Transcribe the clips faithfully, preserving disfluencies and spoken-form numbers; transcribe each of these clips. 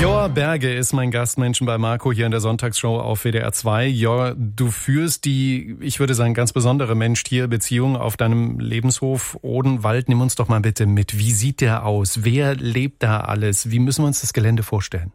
Jor Berge ist mein Gastmenschen bei Marco hier in der Sonntagshow auf W D R zwei. Jor, du führst die, ich würde sagen, ganz besondere Mensch-Tier-Beziehung auf deinem Lebenshof Odenwald. Nimm uns doch mal bitte mit. Wie sieht der aus? Wer lebt da alles? Wie müssen wir uns das Gelände vorstellen?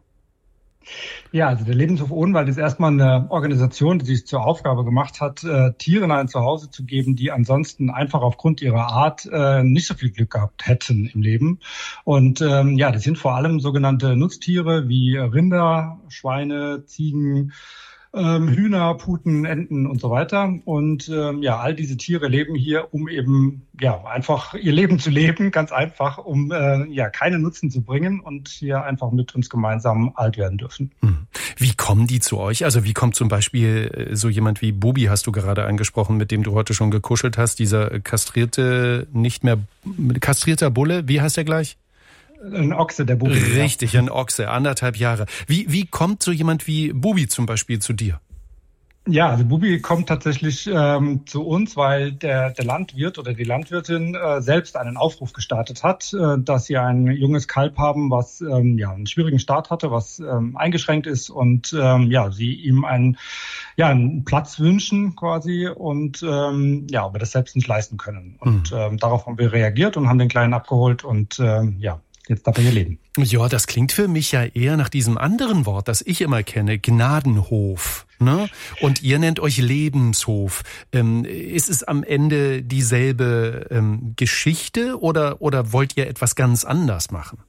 Ja, also der Lebenshof Odenwald ist erstmal eine Organisation, die sich zur Aufgabe gemacht hat, äh, Tieren ein Zuhause zu geben, die ansonsten einfach aufgrund ihrer Art äh, nicht so viel Glück gehabt hätten im Leben. Und ähm, ja, das sind vor allem sogenannte Nutztiere wie Rinder, Schweine, Ziegen, ähm, Hühner, Puten, Enten und so weiter. Und ähm, ja, all diese Tiere leben hier, um eben ja einfach ihr Leben zu leben, ganz einfach, um äh, ja keinen Nutzen zu bringen und hier einfach mit uns gemeinsam alt werden dürfen. Wie kommen die zu euch? Also wie kommt zum Beispiel so jemand wie Bubi, hast du gerade angesprochen, mit dem du heute schon gekuschelt hast, dieser kastrierte, nicht mehr kastrierter Bulle, wie heißt der gleich? Ein Ochse, der Bubi. Richtig, ein Ochse, anderthalb Jahre. Wie, wie kommt so jemand wie Bubi zum Beispiel zu dir? Ja, also Bubi kommt tatsächlich ähm, zu uns, weil der, der Landwirt oder die Landwirtin äh, selbst einen Aufruf gestartet hat, äh, dass sie ein junges Kalb haben, was ähm, ja einen schwierigen Start hatte, was ähm, eingeschränkt ist und ähm, ja, sie ihm einen, ja, einen Platz wünschen quasi und ähm, ja, aber das selbst nicht leisten können. Und mhm. ähm, darauf haben wir reagiert und haben den Kleinen abgeholt und ähm, ja, jetzt darf er hier leben. Ja, das klingt für mich ja eher nach diesem anderen Wort, das ich immer kenne, Gnadenhof. Ne? Und ihr nennt euch Lebenshof. Ähm, ist es am Ende dieselbe ähm, Geschichte oder, oder wollt ihr etwas ganz anders machen?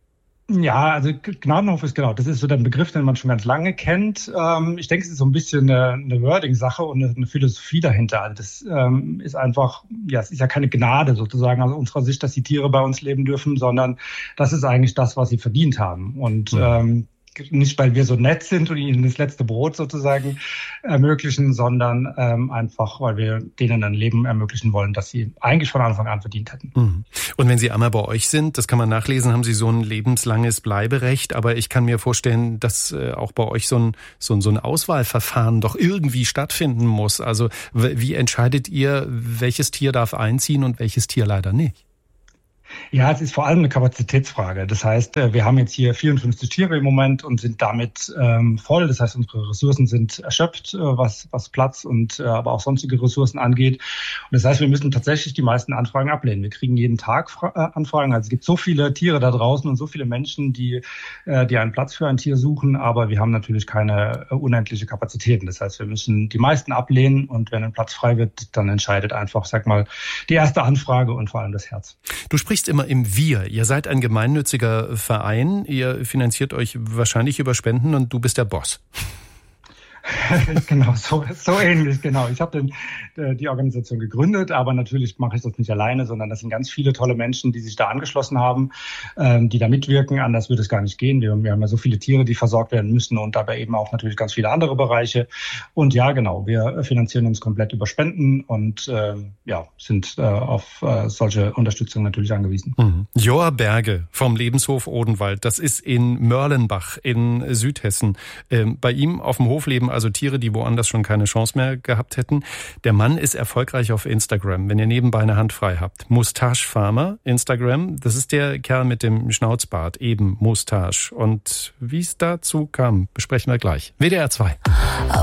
Ja, also Gnadenhof ist genau, das ist so der Begriff, den man schon ganz lange kennt. Ähm, ich denke, es ist so ein bisschen eine, eine Wording-Sache und eine, eine Philosophie dahinter. Also das ähm, ist einfach, ja, es ist ja keine Gnade sozusagen aus unserer Sicht, dass die Tiere bei uns leben dürfen, sondern das ist eigentlich das, was sie verdient haben. Und mhm. ähm, nicht, weil wir so nett sind und ihnen das letzte Brot sozusagen ermöglichen, sondern ähm, einfach, weil wir denen ein Leben ermöglichen wollen, das sie eigentlich von Anfang an verdient hätten. Mhm. Und wenn sie einmal bei euch sind, das kann man nachlesen, haben sie so ein lebenslanges Bleiberecht. Aber ich kann mir vorstellen, dass äh, auch bei euch so ein, so, ein, so ein Auswahlverfahren doch irgendwie stattfinden muss. Also w- wie entscheidet ihr, welches Tier darf einziehen und welches Tier leider nicht? Ja, es ist vor allem eine Kapazitätsfrage. Das heißt, wir haben jetzt hier vierundfünfzig Tiere im Moment und sind damit ähm, voll. Das heißt, unsere Ressourcen sind erschöpft, äh, was, was Platz und äh, aber auch sonstige Ressourcen angeht. Und das heißt, wir müssen tatsächlich die meisten Anfragen ablehnen. Wir kriegen jeden Tag Fra- äh, Anfragen. Also es gibt so viele Tiere da draußen und so viele Menschen, die, äh, die einen Platz für ein Tier suchen. Aber wir haben natürlich keine äh, unendliche Kapazitäten. Das heißt, wir müssen die meisten ablehnen und wenn ein Platz frei wird, dann entscheidet einfach, sag mal, die erste Anfrage und vor allem das Herz. Du sprichst immer im Wir. Ihr seid ein gemeinnütziger Verein. Ihr finanziert euch wahrscheinlich über Spenden und du bist der Boss. Genau, so, so ähnlich, genau. Ich habe äh, die Organisation gegründet, aber natürlich mache ich das nicht alleine, sondern das sind ganz viele tolle Menschen, die sich da angeschlossen haben, ähm, die da mitwirken. Anders würde es gar nicht gehen. Wir, wir haben ja so viele Tiere, die versorgt werden müssen und dabei eben auch natürlich ganz viele andere Bereiche. Und ja, genau, wir finanzieren uns komplett über Spenden und äh, ja, sind äh, auf äh, solche Unterstützung natürlich angewiesen. Mhm. Jor Berge vom Lebenshof Odenwald, das ist in Mörlenbach in Südhessen. Ähm, bei ihm auf dem Hof leben also Tiere, die woanders schon keine Chance mehr gehabt hätten. Der Mann ist erfolgreich auf Instagram, wenn ihr nebenbei eine Hand frei habt. Moustache Farmer, Instagram, das ist der Kerl mit dem Schnauzbart, eben Moustache. Und wie es dazu kam, besprechen wir gleich. W D R zwei.